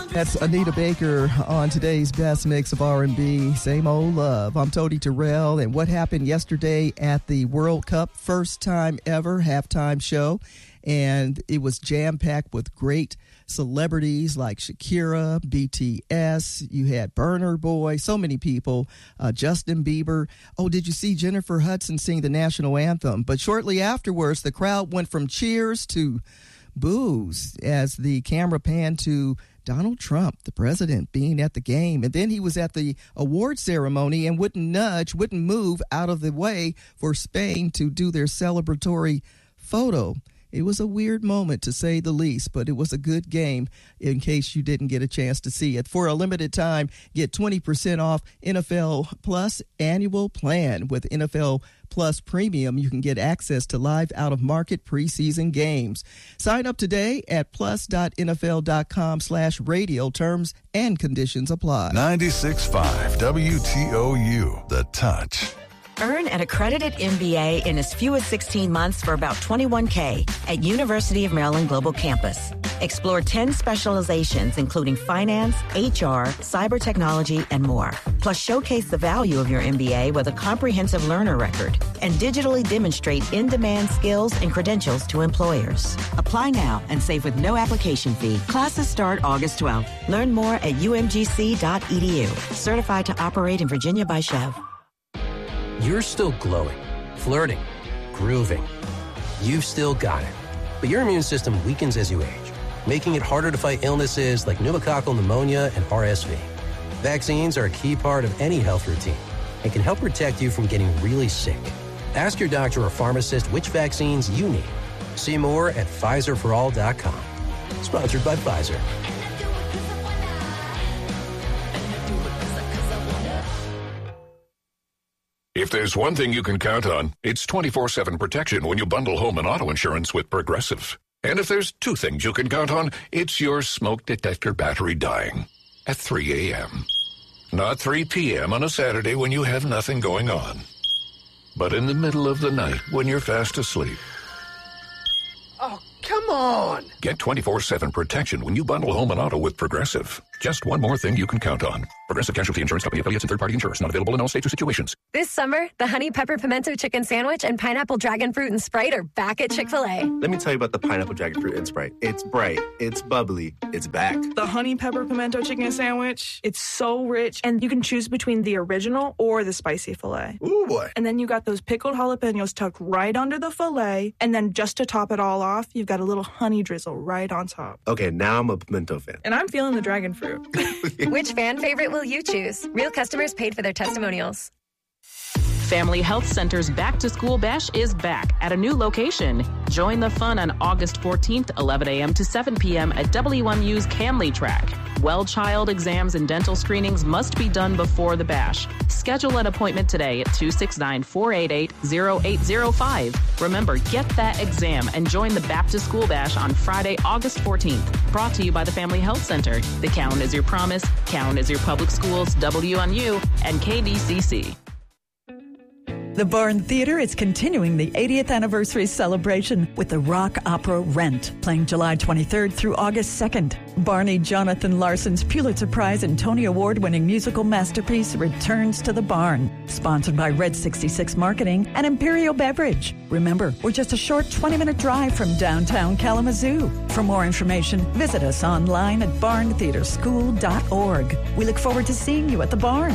That's Anita Baker on today's best mix of R&B, Same Old Love. I'm Tony Terrell, and what happened yesterday at the World Cup, first time ever halftime show, and it was jam-packed with great celebrities like Shakira, BTS, you had Burna Boy, so many people, Justin Bieber. Oh, did you see Jennifer Hudson sing the national anthem? But shortly afterwards, the crowd went from cheers to boos as the camera panned to Donald Trump, the president, being at the game. And then he was at the award ceremony and wouldn't move out of the way for Spain to do their celebratory photo. It was a weird moment, to say the least, but it was a good game in case you didn't get a chance to see it. For a limited time, get 20% off NFL Plus annual plan. With NFL Plus Premium, you can get access to live out-of-market preseason games. Sign up today at plus.nfl.com/radio. Terms and conditions apply. 96.5 WTOU, The Touch. Earn an accredited MBA in as few as 16 months for about $21K at University of Maryland Global Campus. Explore 10 specializations, including finance, HR, cyber technology, and more. Plus, showcase the value of your MBA with a comprehensive learner record and digitally demonstrate in-demand skills and credentials to employers. Apply now and save with no application fee. Classes start August 12th. Learn more at umgc.edu. Certified to operate in Virginia by Chev. You're still glowing, flirting, grooving. You've still got it. But your immune system weakens as you age, making it harder to fight illnesses like pneumococcal pneumonia and RSV. Vaccines are a key part of any health routine and can help protect you from getting really sick. Ask your doctor or pharmacist which vaccines you need. See more at PfizerForAll.com. Sponsored by Pfizer. If there's one thing you can count on, it's 24/7 protection when you bundle home and auto insurance with Progressive. And if there's two things you can count on, it's your smoke detector battery dying at 3 a.m. Not 3 p.m. on a Saturday when you have nothing going on, but in the middle of the night when you're fast asleep. Oh, come on! Get 24/7 protection when you bundle home and auto with Progressive. Just one more thing you can count on. Progressive Casualty Insurance Company, affiliates, and third-party insurers. Not available in all states or situations. This summer, the Honey Pepper Pimento Chicken Sandwich and Pineapple Dragon Fruit and Sprite are back at Chick-fil-A. Let me tell you about the Pineapple Dragon Fruit and Sprite. It's bright, it's bubbly, it's back. The Honey Pepper Pimento Chicken Sandwich, it's so rich, and you can choose between the original or the spicy filet. Ooh, boy. And then you got those pickled jalapenos tucked right under the filet, and then just to top it all off, you've got a little honey drizzle right on top. Okay, now I'm a pimento fan. And I'm feeling the dragon fruit. Which fan favorite will you choose? Real customers paid for their testimonials. Family Health Center's Back to School Bash is back at a new location. Join the fun on August 14th, 11 a.m. to 7 p.m. at WMU's Canley Track. Well child exams and dental screenings must be done before the bash. Schedule an appointment today at 269-488-0805. Remember, get that exam and join the Back to School Bash on Friday, August 14th. Brought to you by the Family Health Center. The Count is your promise. Count is your public schools, WMU, and KDCC. The Barn Theater is continuing the 80th anniversary celebration with the rock opera Rent, playing July 23rd through August 2nd. Barney Jonathan Larson's Pulitzer Prize and Tony Award-winning musical masterpiece returns to the Barn. Sponsored by Red 66 Marketing and Imperial Beverage. Remember, we're just a short 20-minute drive from downtown Kalamazoo. For more information, visit us online at barntheaterschool.org. We look forward to seeing you at the Barn.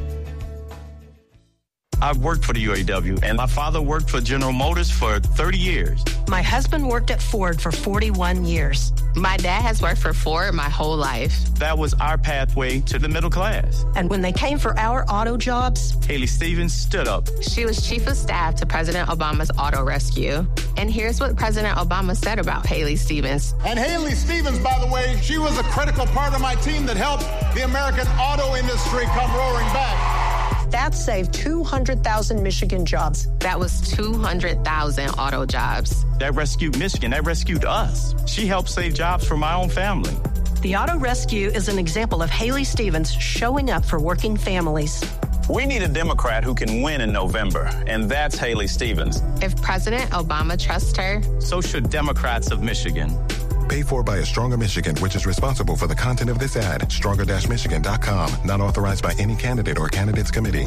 I've worked for the UAW, and my father worked for General Motors for 30 years. My husband worked at Ford for 41 years. My dad has worked for Ford my whole life. That was our pathway to the middle class. And when they came for our auto jobs, Haley Stevens stood up. She was chief of staff to President Obama's auto rescue. And here's what President Obama said about Haley Stevens. And Haley Stevens, by the way, she was a critical part of my team that helped the American auto industry come roaring back. that saved 200,000 Michigan jobs. That was 200,000 auto jobs. That rescued Michigan. That rescued us. She helped save jobs for my own family. The Auto Rescue is an example of Haley Stevens showing up for working families. We need a Democrat who can win in November, and that's Haley Stevens. If President Obama trusts her, so should Democrats of Michigan. Paid for by A Stronger Michigan, which is responsible for the content of this ad. Stronger-Michigan.com. Not authorized by any candidate or candidates committee.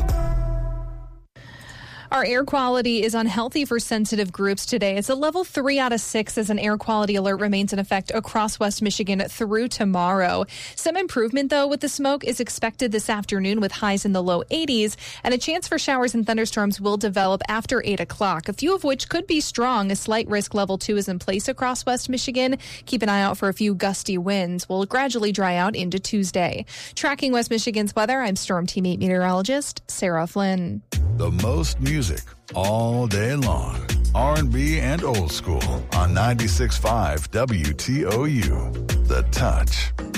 Our air quality is unhealthy for sensitive groups today. It's a level 3 out of 6 as an air quality alert remains in effect across West Michigan through tomorrow. Some improvement, though, with the smoke is expected this afternoon with highs in the low 80s, and a chance for showers and thunderstorms will develop after 8 o'clock, a few of which could be strong. A slight risk level 2 is in place across West Michigan. Keep an eye out for a few gusty winds. Will gradually dry out into Tuesday. Tracking West Michigan's weather, I'm Storm Team 8 meteorologist Sarah Flynn. The most music all day long. R&B and old school on 96.5 WTOU. The Touch.